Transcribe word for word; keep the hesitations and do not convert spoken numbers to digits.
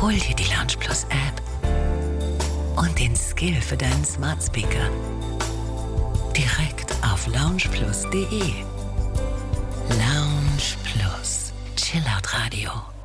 Hol dir die Lounge Plus App und den Skill für deinen Smart Speaker direkt auf lounge plus punkt de. Lounge Plus, Chillout Radio.